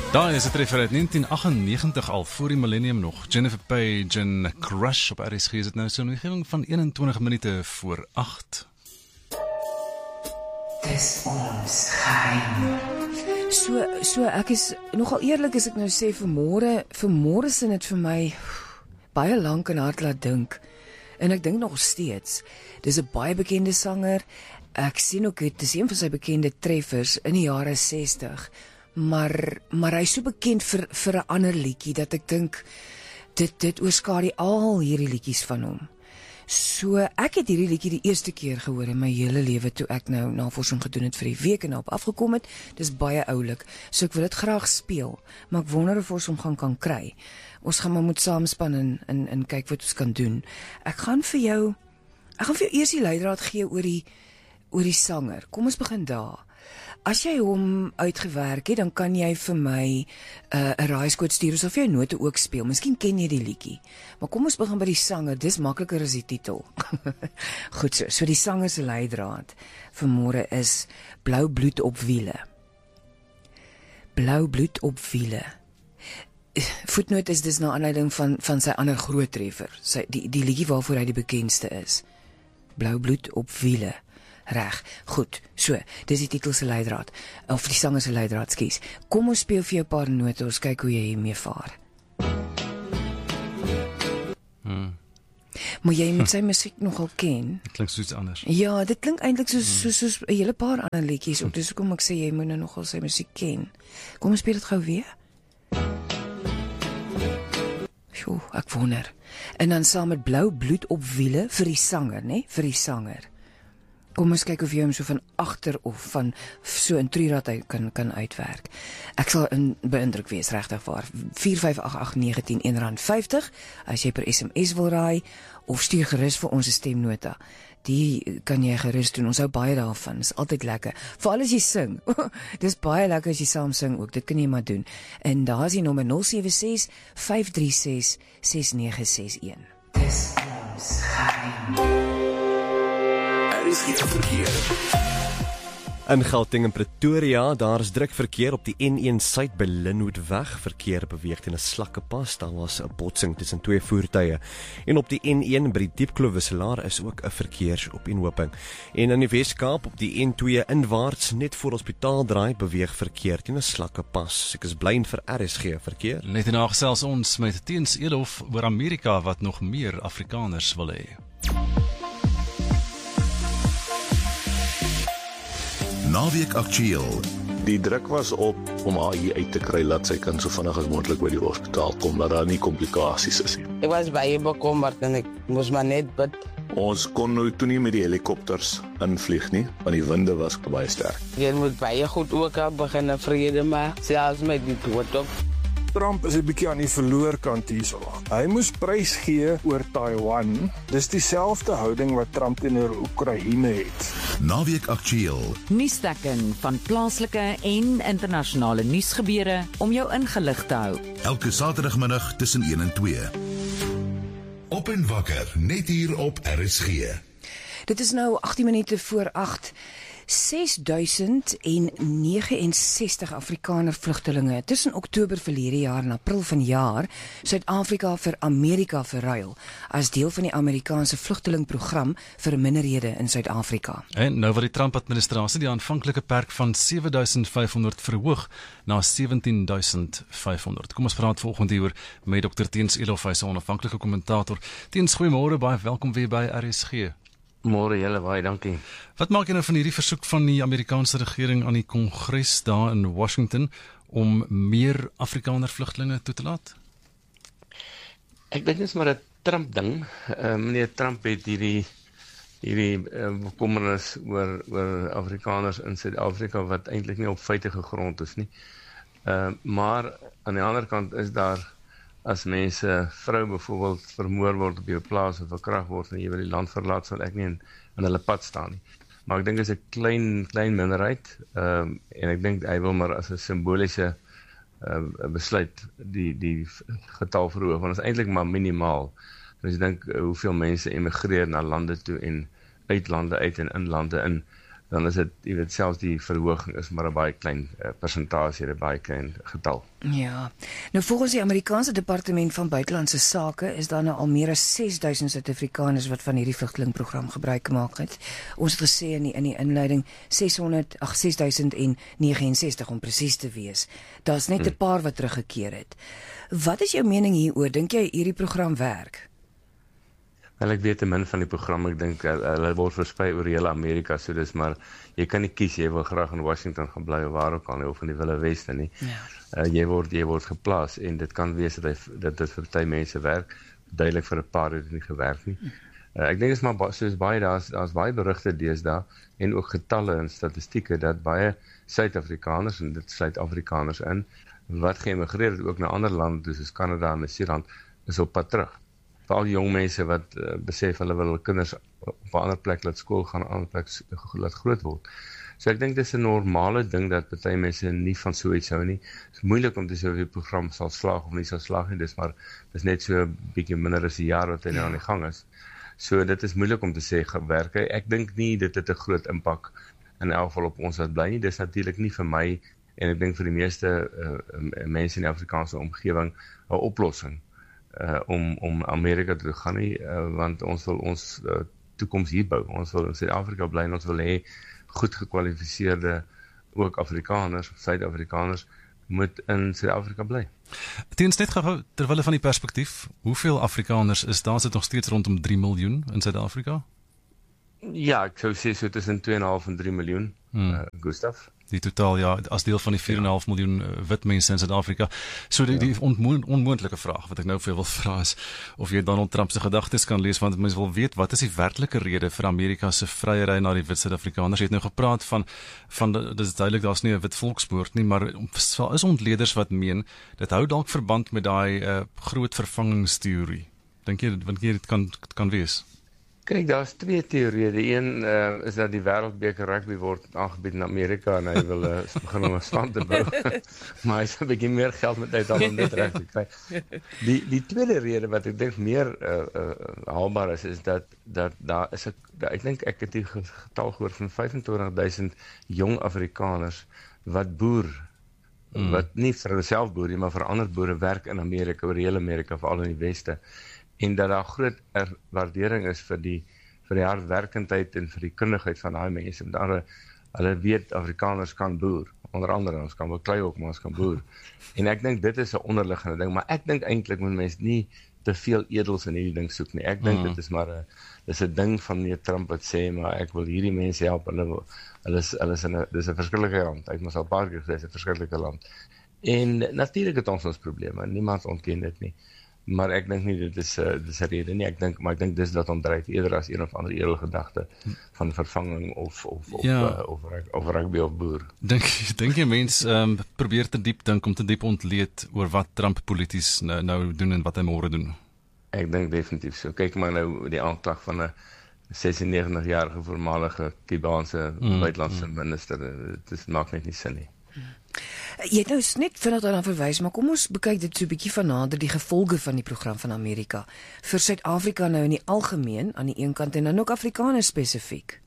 Daar is het treffer uit 1998 al, voor die millennium nog. Jennifer Page en Crush op RSG is het nou so 'n omgewing van 21 minute voor 8. Dis ons geheim. So ek is nogal eerlik as ek nou sê vanmôre sin dit vir my baie lank en hard laat dink. En ek dink nog steeds. Dis 'n baie bekende sanger. Ek sien ook dit is een van sy bekende treffers in die jare 60. Maar hy is so bekend vir 'n ander liedjie dat ek dink dit oorskadu al hierdie liedjies van hom. So ek het hierdie liedjie die eerste keer gehoor in my hele lewe toe ek nou navorsing gedoen het vir die week en daarop afgekom het. Dis baie oulik. So ek wil dit graag speel, maar ek wonder of ons hom kan kry. Ons gaan maar moet saamspan en kyk wat ons kan doen. Ek gaan vir jou eers die leidraad gee oor die sanger. Kom ons begin daar. As jy hom uitgewerk het, dan kan jy vir my 'n raaiskoot stuur of jy note ook speel. Miskien ken jy die liedjie. Maar kom ons begin by die sanger. Dis makliker as die titel. Goed so die sanger se leidraad vanmôre is Blou bloed op wiele. Blou bloed op wiele. Voetnoot is dis na aanleiding van sy ander groot treffer. Die liedjie waarvoor hy die bekendste is. Blou bloed op wiele. Reg, goed, so, dis die titel se leidraad, of die sanger se leidraad, skies. Kom ons speel vir jou 'n paar note, ons kyk hoe jy hiermee vaar. Maar jy moet sy musiek nogal ken. Dit klink soos anders. Ja, dit klink eintlik soos 'n hele paar ander liedjies, ook dis hoekom ek sê jy moet nou nogal sy musiek ken. Kom ons speel dit gou weer. Sjoe, ek wonder. En dan saam met Blou bloed op wiele vir die sanger, né? Vir die sanger. Kom ons kyk of jy hom so van agter of van so in trieraad kan uitwerk. Ek sal beïndruk wees, regtig waar. 4588910 R1.50 as jy per SMS wil raai of stuur gerus vir ons 'n stemnota. Die kan jy gerus doen. Ons hou baie daarvan. Dis altyd lekker. Veral as jy sing. Dis baie lekker as jy saam sing ook. Dit kan jy maar doen. En daar is die nommer 076 536 6961. Dis ons geheim. Is geen verkeer. In Gauteng en Pretoria, daar is druk verkeer op die N1 suid by Linwoodweg. Verkeer beweeg teen 'n slakkepas. Daar was 'n botsing tussen twee voertuie. En op die N1 by die Diepkloof wisselaar is ook 'n verkeersopeenhoping. En in die Weskaap op die N2 inwaarts net voor hospitaal draai beweeg verkeer teen 'n slakkepas. Ek is bly vir RSG verkeer. Net hierna gesels ons met Teens Elof oor Amerika wat nog meer Afrikaners wil hê. Naweek aktueel. Die druk was op om haar hier uit te kry, laat sy kan so vinnig as moontlik by die hospitaal kom, dat daar nie komplikasies is nie. Ek was baie bekommerd en ek moes maar net bid. Ons kon nou toe nie met die helikopters invlieg nie, want die winde was baie sterk. Jy moet baie goed ook al begin vrede maak, selfs met die dood ook. Trump is 'n bietjie aan die verloorkant hierso. Hy moes prys gee oor Taiwan. Dis dieselfde houding wat Trump teenoor Oekraïne het. Naweek aktueel. Nuusstekken van plaaslike en internasionale nuusgebeure om jou ingelig te hou. Elke Saterdagmiddag tussen 1 en 2. Op en wakker, net hier op RSG. Dit is nou 18 minute voor 8. 6069 Afrikaner vlugtelinge tussen Oktober verlede jaar en April vanjaar Suid-Afrika vir Amerika verruil as deel van die Amerikaanse vlugtelingprogram vir minderhede in Suid-Afrika. En nou wat die Trump-administrasie die aanvanklike perk van 7500 verhoog na 17500. Kom ons praat vanoggend hieroor met Dr. Teens Elof, hy is 'n onafhanklike kommentator. Teens, goeiemôre, baie welkom weer by RSG. Môre julle, baie dankie. Wat maak jy nou van hierdie versoek van die Amerikaanse regering aan die Kongres daar in Washington om meer Afrikaner vlugtelinge toe te laat? Ek dink dit is maar 'n Trump ding. Meneer Trump het hierdie bekommernis oor Afrikaners in Suid-Afrika wat eintlik nie op feite gegrond is nie. Maar aan die ander kant is daar, as mense, vrou byvoorbeeld vermoor word op jou plaas of verkragt word en jy wil die land verlaat, sal ek nie in hulle pad staan nie. Maar ek dink dit is 'n klein minderheid, en ek dink hy wil maar as 'n simboliese besluit die getal verhoog, want dit is eintlik maar minimaal. As jy dink hoeveel mense emigreer na lande toe en uit lande uit en in lande in, dan is dit, jy weet, selfs die verhoging is maar 'n baie klein persentasie, 'n baie klein getal. Ja. Nou volgens die Amerikaanse Departement van Buitelandse Sake is daar nou al meer as 6000 Suid-Afrikaners wat van hierdie vlugtelingprogram gebruik gemaak het. Ons het gesê in die inleiding 6069 om presies te wees. Daar's net 'n paar wat teruggekeer het. Wat is jou mening hieroor? Dink jy hierdie program werk? Wel, ek weet te min van die program, ek dink hulle word versprei oor hele Amerika, so dis maar, jy kan nie kies, jy wil graag in Washington gaan bly of waar ook al nie, of in die Wilde Weste nie. Ja. Jy word geplaas, en dit kan wees dat dit vir party mense werk, duidelik vir 'n paar het dit nie gewerk nie. Ek dink is maar soos baie, daar's baie berigte deesdae, en ook getalle en statistieke, dat baie Suid-Afrikaners, en dit sluit Afrikaners in, wat geëmigreer het ook na ander lande, soos Kanada en Nieu-Seeland, is op pad terug. Veral jong mense wat besef hulle wil hulle kinders op 'n ander plek laat skool gaan, 'n ander plek laat groot word. So ek dink dis 'n normale ding dat party mense nie van so iets hou nie. Dit is moeilik om te sê of die program sal slaag of nie sal slaag nie, dis net so 'n bietjie minder as 'n jaar wat hy nou aan die gang is. So dit is moeilik om te sê gewerk. Ek dink nie dit het 'n groot impak in elk geval op ons wat bly nie. Dis natuurlik nie vir my en ek dink vir die meeste mense in die Afrikaanse omgewing 'n oplossing. Om Amerika te gaan nie, want ons wil ons toekoms hier bou. Ons wil in Suid-Afrika bly en ons wil hê goed gekwalifiseerde ook Afrikaners, Suid-Afrikaners moet in Suid-Afrika bly. Teens net gehou terwille van die perspektief, hoeveel Afrikaners is daar? Sit nog steeds rondom 3 miljoen in Suid-Afrika? Ja, ek sou sê so tussen 2,5 en 3 miljoen, Gustaf. Die totaal, ja, as deel van die 4,5 miljoen wit mense in Suid-Afrika. So die onmoontlike vraag wat ek nou vir jou wil vra is, of jy Donald Trump se gedagtes kan lees, want mense wil weet, wat is die werklike rede vir Amerika se vrye ry na die wit Suid-Afrikaners? Jy het nou gepraat van dit is duidelik, daar's nie 'n wit volksmoord nie, maar is ontleders wat meen, dit hou dalk verband met daai groot vervangingsteorie. Dink jy dit kan wees? Kyk, daar's twee teorieë. Die een is dat die wêreldbeker rugby word aangebied in Amerika en hy wil begin om 'n stand te bou. Maar hy sal 'n bietjie meer geld moet uithaal om dit reg te kry. Die tweede rede wat ek dink meer haalbaar is dat daar is ek dink ek het die getal gehoor van 25,000 jong Afrikaners wat boer, wat nie vir hulle self boer nie, maar vir ander boere werk in Amerika, oor heel Amerika, veral in die Weste. En dat daar groot waardering is vir die hardwerkendheid en vir die kundigheid van daai mense. Hulle weet Afrikaners kan boer, onder andere, ons kan wel klei ook, maar ons kan boer. En ek dink dit is 'n onderliggende ding, maar ek dink eintlik moet mense nie te veel edels in hierdie ding soek nie. Ek dink dit is maar dis 'n ding van meneer Trump wat sê, maar ek wil hierdie mense help, dis 'n verskillike land. Ek moes al 'n paar keer gesê, dis 'n verskillike land. En natuurlik het ons probleme, niemand ontken dit nie. Maar ek dink nie dit is 'n rede nie. Ek dink dis dat omdryf eerder as een of ander edele gedagte van vervanging of rugby of boer. Dink jy mens probeer te diep dink om te diep ontleed oor wat Trump polities nou doen en wat hy môre doen? Ek dink definitief so. Kyk maar nou die aanklag van 'n 96-jarige voormalige Kubaanse buitelandse minister. Dit maak net nie sin nie. Jy het nou net vinnig daarna verwys, maar kom ons bekyk dit so 'n bietjie van nader, die gevolge van die program van Amerika vir Suid-Afrika nou in die algemeen aan die een kant en dan ook Afrikaners spesifiek.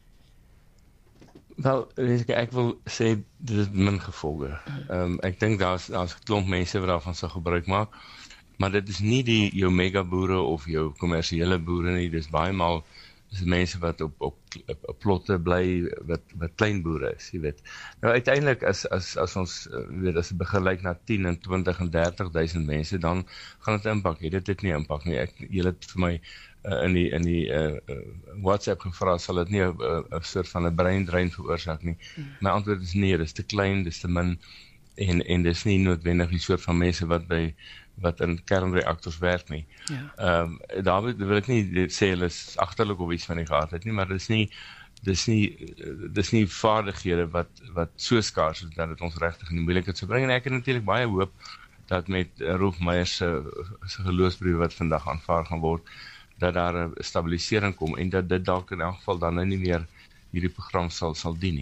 Wel, ek wil sê dit het min gevolge. Ek dink daar's 'n klomp mense wat daarvan sal gebruik maak, maar dit is nie jou mega boere of jou kommersiële boere nie, dis baie maal dis mense wat op plotte bly wat klein boere is, jy weet. Nou uiteindelik as ons weet as dit begin na 10 en 20 en 30,000 mense, dan gaan dit impak hê. Dit het nie impak nie. Julle het vir my in die WhatsApp gevra, sal dit nie 'n soort van 'n breindrein veroorsaak nie. My antwoord is nee, dis te klein, dis te min en dis nie noodwendig die soort van mense wat in kernreaktors werk nie. Ja. Daar wil ek nie sê hulle is agterlik of iets van die gehad nie, maar dis nie vaardighede wat so skaars is dat dit ons regtig in die moeilikheid sou bring. En ek het natuurlik baie hoop dat met Rolf Meyer se geloofsbrief wat vandag aanvaar gaan word, dat daar 'n stabilisering kom en dat dit dalk in elk geval dan nie meer hierdie program sal dien nie.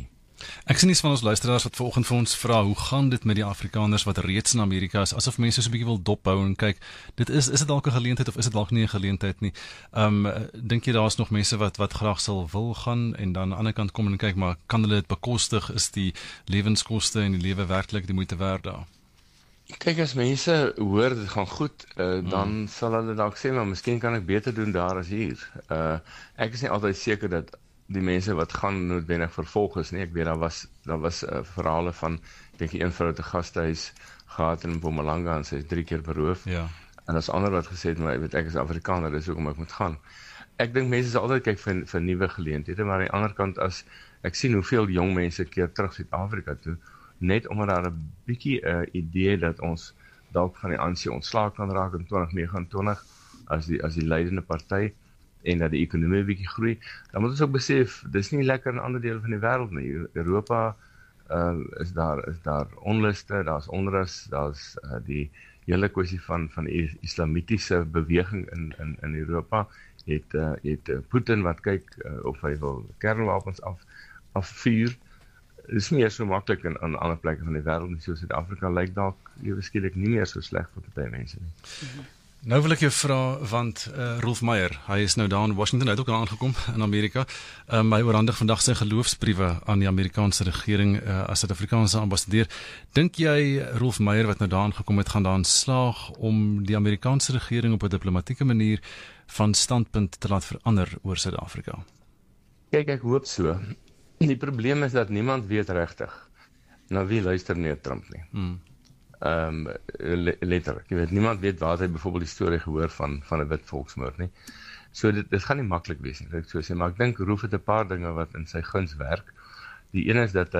Ek sien iets van ons luisteraars wat vanoggend vir ons vra, hoe gaan dit met die Afrikaners wat reeds in Amerika is, asof mense so 'n bietjie wil dophou en kyk, is dit dalk 'n geleentheid of is dit dalk nie 'n geleentheid nie? Dink jy daar's nog mense wat graag sal wil gaan en dan aan die ander kant kom en kyk, maar kan hulle dit bekostig? Is die lewenskoste en die lewe werklik die moeite werd daar? Kyk, as mense hoor dit gaan goed, dan sal hulle dalk sê, maar miskien kan ek beter doen daar as hier. Ek is nie altyd seker dat die mense wat gaan noodwendig vervolg is nie. Ek weet daar was verhale van, ek dink een vrou het 'n gastehuis gehad in Mpumalanga en sy is 3 keer beroof. Ja. En daar's ander wat gesê het, maar ek is Afrikaner, dis hoekom ek moet gaan. Ek dink mense sal altyd kyk vir nuwe geleenthede, maar aan die ander kant, as ek sien hoeveel jong mense keer terug Suid-Afrika toe, net omdat daar 'n bietjie idee dat ons dalk van die ANC ontslae kan raak in 2029 as die leidende party en dat die ekonomie 'n bietjie groei, dan moet ons ook besef, dis nie lekker in ander dele van die wêreld nie. Europa is daar onluste, daar's onrus, daar's die hele kwessie van die islamitiese beweging in Europa. Jy het Putin wat kyk of hy wil kernwapens afvuur. Dit is nie so maklik in ander plekke van die wêreld nie. So Suid-Afrika lyk dalk skielik nie meer so sleg vir party mense nie. Nou wil ek jou vra, want Rolf Meyer, hy is nou daar in Washington, hy het ook al aangekom in Amerika. Hy oorhandig vandag sy geloofsbriewe aan die Amerikaanse regering as Suid-Afrikaanse ambassadeur. Dink jy Rolf Meyer wat nou daar aangekom het, gaan daarin slaag om die Amerikaanse regering op 'n diplomatieke manier van standpunt te laat verander oor Suid-Afrika? Kyk, ek hoop so. Die probleem is dat niemand weet regtig na wie luister meneer Trump nie. Letterlik, jy weet, niemand weet waar hy byvoorbeeld die storie gehoor van 'n wit volksmoord nie. So dit gaan nie maklik wees nie, ek so sê, maar ek dink Rolf het 'n paar dinge wat in sy guns werk. Die een is dat